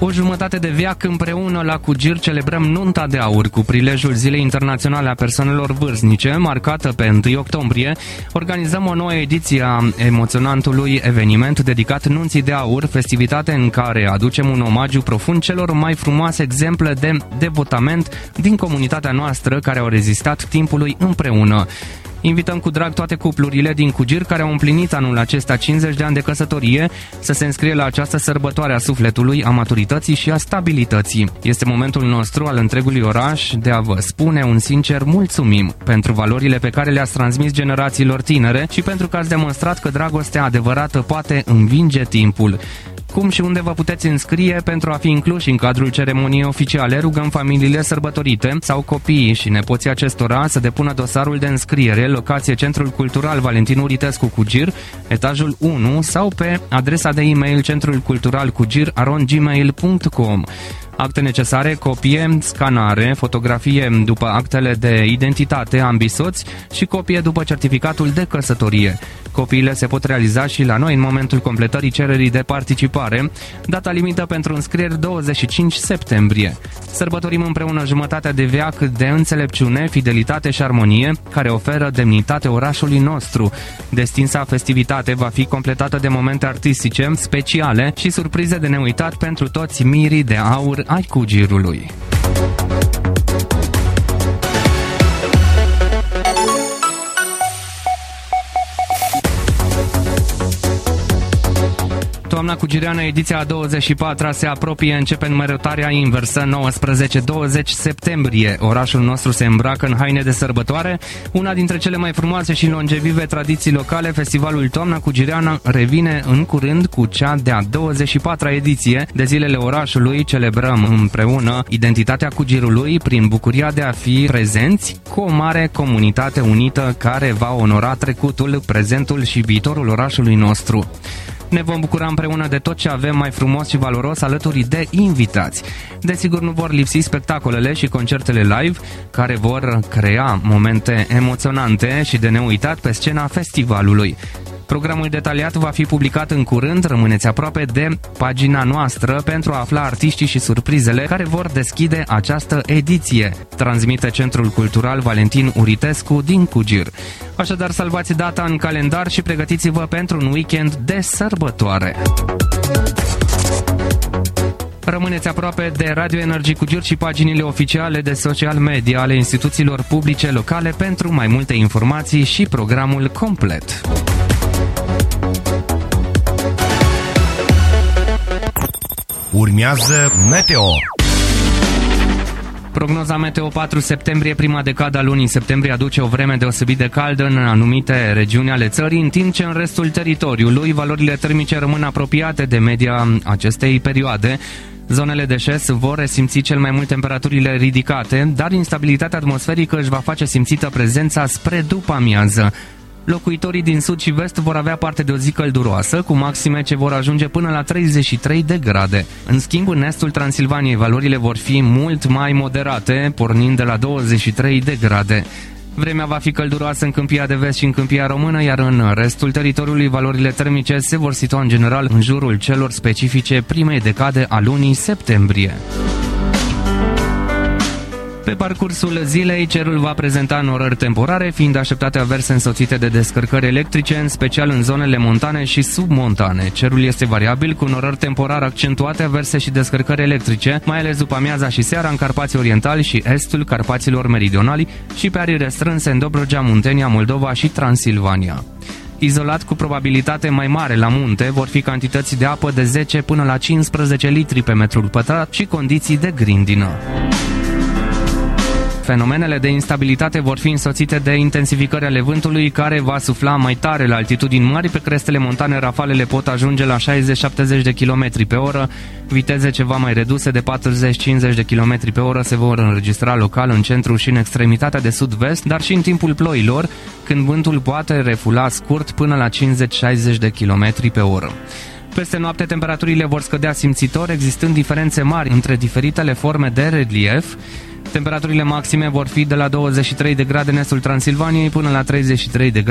O jumătate de veac împreună la Cugir celebrăm nunta de aur cu prilejul Zilei Internaționale a Persoanelor Vârstnice, marcată pe 1 octombrie. Organizăm o nouă ediție a emoționantului eveniment dedicat nunții de aur, festivitate în care aducem un omagiu profund celor mai frumoase exemple de devotament din comunitatea noastră care au rezistat timpului împreună. Invităm cu drag toate cuplurile din Cugir care au împlinit anul acesta 50 de ani de căsătorie să se înscrie la această sărbătoare a sufletului, a maturității și a stabilității. Este momentul nostru al întregului oraș de a vă spune un sincer mulțumim pentru valorile pe care le-ați transmis generațiilor tinere și pentru că ați demonstrat că dragostea adevărată poate învinge timpul. Cum și unde vă puteți înscrie pentru a fi incluși în cadrul ceremoniei oficiale, rugăm familiile sărbătorite sau copiii și nepoții acestora să depună dosarul de înscriere, locație Centrul Cultural Valentin Uritescu Cugir, etajul 1 sau pe adresa de e-mail centrulculturalcugir@gmail.com. Acte necesare, copie, scanare, fotografie după actele de identitate ambii soți și copie după certificatul de căsătorie. Copiile se pot realiza și la noi în momentul completării cererii de participare. Data limită pentru înscrieri 25 septembrie. Sărbătorim împreună jumătatea de veac de înțelepciune, fidelitate și armonie care oferă demnitate orașului nostru. Destinsa festivitate va fi completată de momente artistice, speciale și surprize de neuitat pentru toți mirii de aur ai Cugirului. Toamna cugireană, ediția a 24-a se apropie, începe numerotarea inversă, 19-20 septembrie. Orașul nostru se îmbracă în haine de sărbătoare. Una dintre cele mai frumoase și longevive tradiții locale, festivalul Toamna Cugireană revine în curând cu cea de-a 24-a ediție. De zilele orașului celebrăm împreună identitatea Cugirului prin bucuria de a fi prezenți cu o mare comunitate unită care va onora trecutul, prezentul și viitorul orașului nostru. Ne vom bucura împreună de tot ce avem mai frumos și valoros alături de invitați. Desigur, nu vor lipsi spectacolele și concertele live care vor crea momente emoționante și de neuitat pe scena festivalului. Programul detaliat va fi publicat în curând, rămâneți aproape de pagina noastră pentru a afla artiștii și surprizele care vor deschide această ediție. Transmite Centrul Cultural Valentin Uritescu din Cugir. Așadar, salvați data în calendar și pregătiți-vă pentru un weekend de sărbătoare. Rămâneți aproape de Radio Energy Cugir și paginile oficiale de social media ale instituțiilor publice locale pentru mai multe informații și programul complet. Urmează Meteo. Prognoza Meteo 4 septembrie, prima decadă a lunii septembrie aduce o vreme deosebit de caldă în anumite regiuni ale țării, în timp ce în restul teritoriului valorile termice rămân apropiate de media acestei perioade. Zonele de șes vor resimți cel mai mult temperaturile ridicate, dar instabilitatea atmosferică își va face simțită prezența spre după amiază. Locuitorii din sud și vest vor avea parte de o zi călduroasă, cu maxime ce vor ajunge până la 33 de grade. În schimb, în estul Transilvaniei, valorile vor fi mult mai moderate, pornind de la 23 de grade. Vremea va fi călduroasă în Câmpia de Vest și în Câmpia Română, iar în restul teritoriului valorile termice se vor situa în general în jurul celor specifice primei decade a lunii septembrie. Pe parcursul zilei, cerul va prezenta norări temporare, fiind așteptate averse însoțite de descărcări electrice, în special în zonele montane și submontane. Cerul este variabil, cu norări temporare accentuate, averse și descărcări electrice, mai ales după amiaza și seara în Carpații Orientali și estul Carpaților Meridionali și pe arii restrânse în Dobrogea, Muntenia, Moldova și Transilvania. Izolat, cu probabilitate mai mare la munte, vor fi cantități de apă de 10 până la 15 litri pe metrul pătrat și condiții de grindină. Fenomenele de instabilitate vor fi însoțite de intensificări ale vântului, care va sufla mai tare la altitudini mari. Pe crestele montane rafalele pot ajunge la 60-70 de km pe oră. Viteze ceva mai reduse de 40-50 de km pe oră se vor înregistra local în centru și în extremitatea de sud-vest, dar și în timpul ploilor, când vântul poate refula scurt până la 50-60 de km pe oră. Peste noapte, temperaturile vor scădea simțitor, existând diferențe mari între diferitele forme de relief. Temperaturile maxime vor fi de la 23 de grade în estul Transilvaniei până la 33 de grade